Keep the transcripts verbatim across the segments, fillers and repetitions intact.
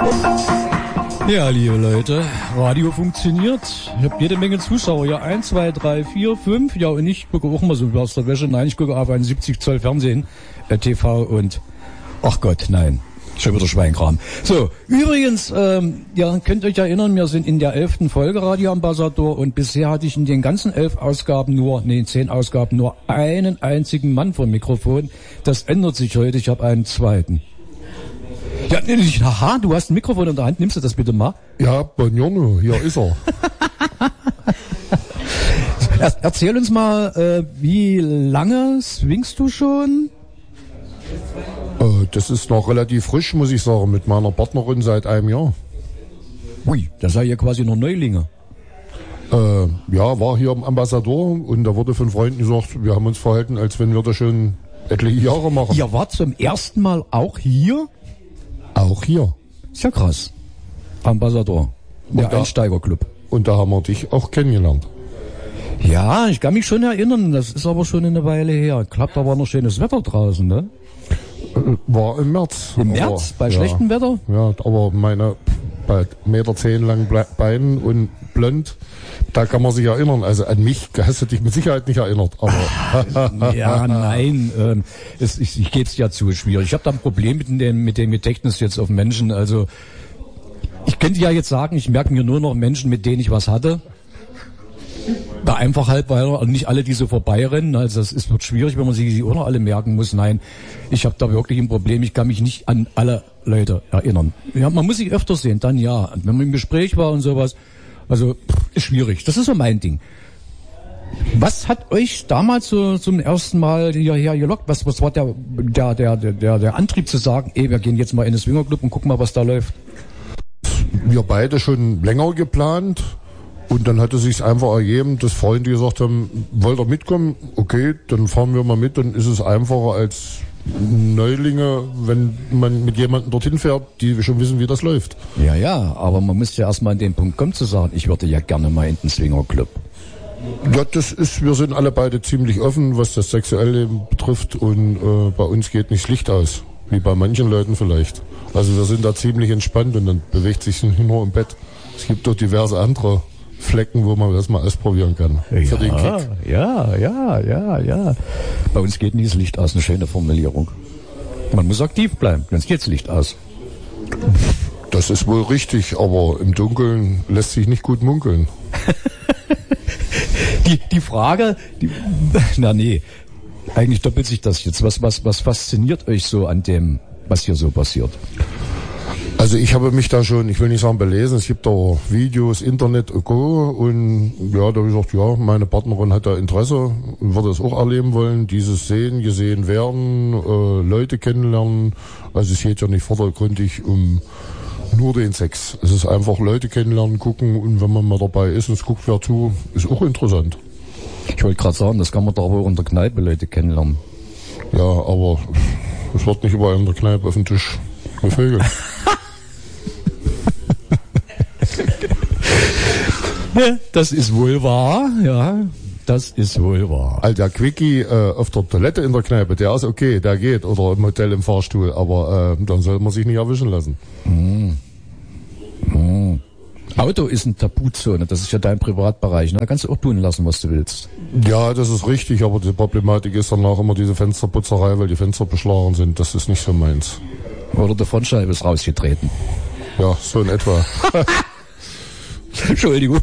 Ja, liebe Leute, Radio funktioniert. Ich habe jede Menge Zuschauer. Ja, eins, zwei, drei, vier, fünf. Ja, und ich gucke auch mal so aus der Wäsche. Nein, ich gucke auf einen siebzig Zoll Fernsehen, äh, T V und... Ach Gott, nein. Schon wieder Schweinkram. So, übrigens, ähm, ja, könnt ihr euch erinnern, wir sind in der elften Folge Radio Ambassador und bisher hatte ich in den ganzen elf Ausgaben nur, nee, zehn Ausgaben nur einen einzigen Mann vor dem Mikrofon. Das ändert sich heute. Ich habe einen zweiten. Ja, nicht, haha, du hast ein Mikrofon in der Hand, nimmst du das bitte mal? Ja, Bonjour, hier ist er. er. Erzähl uns mal, äh, wie lange swingst du schon? Äh, das ist noch relativ frisch, muss ich sagen, mit meiner Partnerin seit einem Jahr. Ui, das seid ihr quasi noch Neulinge. Äh, ja, war hier am Ambassador und da wurde von Freunden gesagt, wir haben uns verhalten, als wenn wir das schon etliche Jahre machen. Ihr wart zum ersten Mal auch hier? Auch hier. Ist ja krass. Ambassador. Der und da, Einsteigerclub. Und da haben wir dich auch kennengelernt. Ja, ich kann mich schon erinnern. Das ist aber schon eine Weile her. Klappt, da war noch schönes Wetter draußen, ne? War im März. Im aber, März? Bei ja, schlechtem Wetter? Ja, aber meine bei Meter zehn langen Beinen und blond, da kann man sich erinnern. Also an mich hast du dich mit Sicherheit nicht erinnert. Aber ja, nein, ähm, es, ich, ich gebe es ja zu, schwierig. Ich habe da ein Problem mit dem, mit dem Gedächtnis jetzt auf Menschen. Also ich könnte ja jetzt sagen, ich merke mir nur noch Menschen, mit denen ich was hatte. Da einfach halt, weil nicht alle, die so vorbeirennen, also das ist, wird schwierig, wenn man sich die auch noch alle merken muss. Nein, ich habe da wirklich ein Problem, ich kann mich nicht an alle Leute erinnern. Ja, man muss sich öfter sehen, dann ja. Wenn man im Gespräch war und sowas, also ist schwierig. Das ist so mein Ding. Was hat euch damals so zum ersten Mal hierher gelockt? Was, was war der, der, der, der, der Antrieb zu sagen, ey, wir gehen jetzt mal in den Swingerclub und gucken mal, was da läuft? Wir beide schon länger geplant. Und dann hatte sich's einfach ergeben, dass Freunde gesagt haben, wollt ihr mitkommen? Okay, dann fahren wir mal mit. Dann ist es einfacher als Neulinge, wenn man mit jemandem dorthin fährt, die schon wissen, wie das läuft. Ja, ja, aber man muss ja erstmal an den Punkt kommen zu sagen, ich würde ja gerne mal in den Swingerclub. Ja, das ist, wir sind alle beide ziemlich offen, was das Sexuelle betrifft. Und äh, bei uns geht nicht das Licht aus, wie bei manchen Leuten vielleicht. Also wir sind da ziemlich entspannt und dann bewegt sich nur im Bett. Es gibt doch diverse andere Flecken, wo man das mal ausprobieren kann. Ja, für den Kick. ja, ja, ja, ja. Bei uns geht nie das Licht aus, eine schöne Formulierung. Man muss aktiv bleiben, sonst geht's Licht aus. Das ist wohl richtig, aber im Dunkeln lässt sich nicht gut munkeln. die, die Frage, die, na nee, eigentlich doppelt sich das jetzt. Was, was, was fasziniert euch so an dem, was hier so passiert? Also ich habe mich da schon, ich will nicht sagen belesen, es gibt da Videos, Internet, go und ja, da habe ich gesagt, ja, meine Partnerin hat da Interesse und würde es auch erleben wollen, dieses sehen, gesehen werden, äh, Leute kennenlernen. Also es geht ja nicht vordergründig um nur den Sex. Es ist einfach Leute kennenlernen, gucken und wenn man mal dabei ist und es guckt wer zu, ist auch interessant. Ich wollte gerade sagen, das kann man da aber auch in der Kneipe Leute kennenlernen. Ja, aber es wird nicht überall in der Kneipe auf den Tisch bevögelt. Das ist wohl wahr, ja, das ist wohl wahr. Also der Quickie äh, auf der Toilette in der Kneipe, der ist okay, der geht, oder im Hotel im Fahrstuhl, aber äh, dann soll man sich nicht erwischen lassen. Mm. Mm. Auto ist eine Tabuzone, das ist ja dein Privatbereich, ne? Da kannst du auch tun lassen, was du willst. Ja, das ist richtig, aber die Problematik ist danach immer diese Fensterputzerei, weil die Fenster beschlagen sind, das ist nicht so meins. Oder der Frontscheibe ist rausgetreten. Ja, so in etwa. Entschuldigung.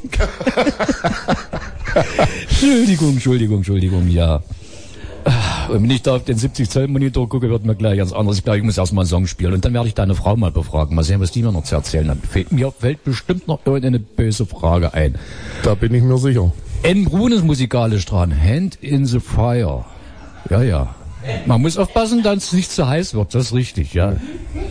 Entschuldigung, Entschuldigung, Entschuldigung, ja. Und wenn ich da auf den siebzig Zoll Monitor gucke, wird mir gleich ganz anders. Ich glaube, ich muss erst mal einen Song spielen und dann werde ich deine Frau mal befragen. Mal sehen, was die mir noch zu erzählen hat. Mir fällt bestimmt noch irgendeine böse Frage ein. Da bin ich mir sicher. N. Brun ist musikalisch dran. Hand in the Fire. Ja, ja. Man muss aufpassen, dass es nicht zu heiß wird. Das ist richtig, ja.